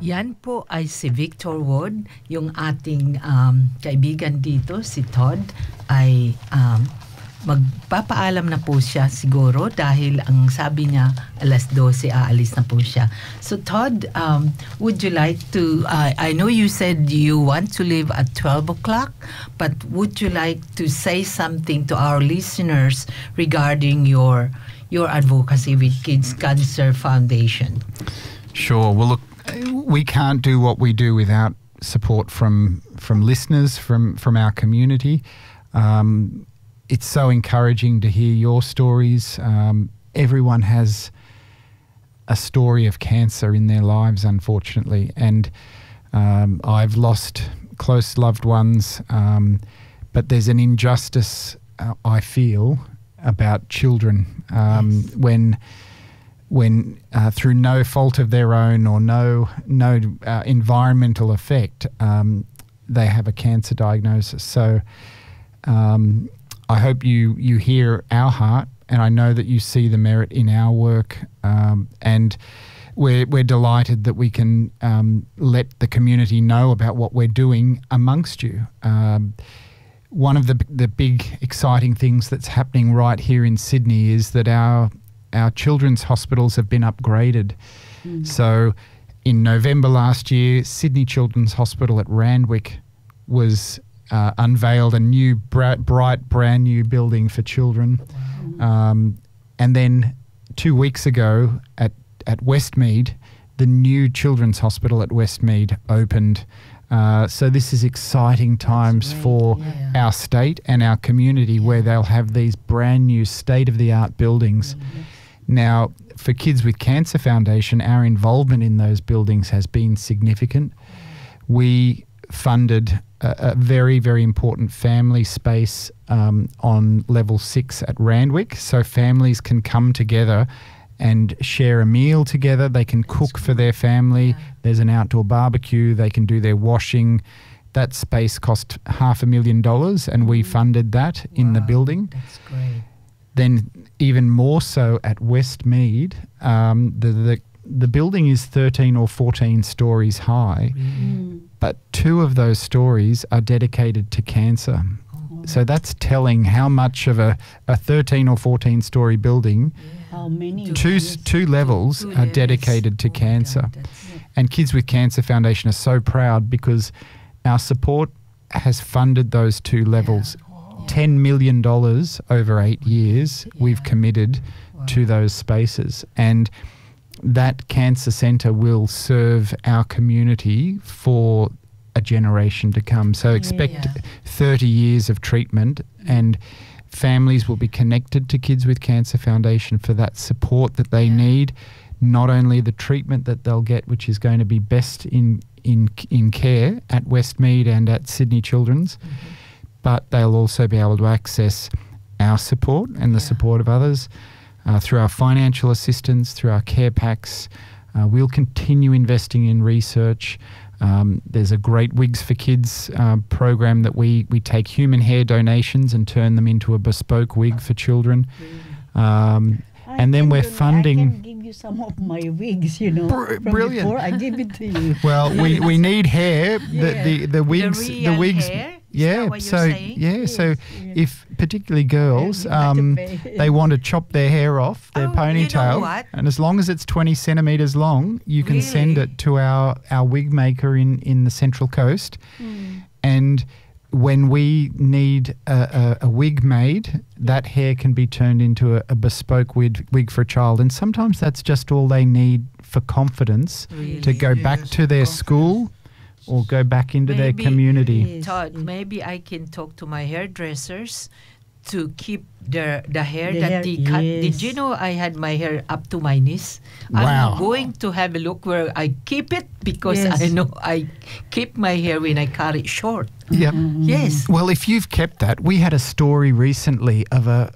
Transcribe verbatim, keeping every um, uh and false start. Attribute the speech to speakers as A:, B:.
A: Yan po ay si Victor Wood, yung ating um, kaibigan dito, si Todd, ay um, magpapaalam na po siya siguro dahil ang sabi niya alas dose aalis na po siya. So Todd, um, would you like to, uh, I know you said you want to leave at twelve o'clock, but would you like to say something to our listeners regarding your your advocacy with Kids Cancer Foundation?
B: Sure. Well, look, we can't do what we do without support from from listeners, from from our community. Um, it's so encouraging to hear your stories. Um, everyone has a story of cancer in their lives, unfortunately, and um, I've lost close loved ones, um, but there's an injustice uh, I feel about children um, yes. when. when uh, through no fault of their own or no no uh, environmental effect, um, they have a cancer diagnosis. So um, I hope you, you hear our heart, and I know that you see the merit in our work, um, and we're, we're delighted that we can um, let the community know about what we're doing amongst you. Um, one of the, the big exciting things that's happening right here in Sydney is that our Our children's hospitals have been upgraded. Mm. So in November last year, Sydney Children's Hospital at Randwick was uh, unveiled a new bright, bright, brand new building for children. Wow. Um, and then two weeks ago at, at Westmead, the new Children's Hospital at Westmead opened. Uh, so this is exciting times for yeah. our state and our community yeah. where they'll have these brand new state-of-the-art buildings. Mm-hmm. Now, for Kids with Cancer Foundation, our involvement in those buildings has been significant. We funded a, a very, very important family space um, on level six at Randwick, so families can come together and share a meal together. They can cook for their family. Yeah. There's an outdoor barbecue. They can do their washing. That space cost half a million dollars, and we funded that wow. in the building.
A: That's great.
B: Then even more so at Westmead, um, the, the the building is thirteen or fourteen stories high, mm. but two of those stories are dedicated to cancer. Oh. So that's telling how much of a, a thirteen or fourteen story building,
C: yeah. how many
B: two, two levels two are dedicated to oh cancer. God, and Kids with Cancer Foundation are so proud because our support has funded those two levels. Yeah. ten million dollars over eight years yeah. we've committed wow. to those spaces, and that cancer centre will serve our community for a generation to come. So expect yeah. thirty years of treatment, and families will be connected to Kids with Cancer Foundation for that support that they yeah. need, not only the treatment that they'll get, which is going to be best in, in, in care at Westmead and at Sydney Children's, mm-hmm. but they'll also be able to access our support and the yeah. support of others uh, through our financial assistance, through our care packs. Uh, we'll continue investing in research. Um, there's a great Wigs for Kids uh, program that we, we take human hair donations and turn them into a bespoke wig for children. Um, and then we're funding...
C: I can give you some of my wigs, you know.
B: Br- brilliant.
C: Before I give it to you.
B: Well, we, we need hair. The,
C: yeah.
B: the, the wigs...
A: The,
B: the wigs.
A: Hair?
B: Yeah, so yeah,
C: yes,
B: so
C: yeah.
B: if particularly girls, um, they want to chop their hair off, their
A: oh,
B: ponytail,
A: you know what?
B: and as long as it's twenty centimetres long, you can
A: really?
B: send it to our, our wig maker in, in the Central Coast. Mm. And when we need a, a, a wig made, that hair can be turned into a, a bespoke wig, wig for a child. And sometimes that's just all they need for confidence
A: really?
B: to go
A: yes.
B: back to their
A: confidence.
B: school or go back into
A: maybe,
B: their community.
A: Yes. Todd, maybe I can talk to my hairdressers to keep the the hair
C: the
A: that
C: hair,
A: they cut.
C: yes.
A: Did you know I had my hair up to my knees?
B: Wow.
A: I'm going to have a look where I keep it because
C: Yes.
A: I know I keep my hair when I cut it short.
B: Yep.
C: Mm-hmm.
A: Yes.
B: Well, if you've kept that, we had a story recently of a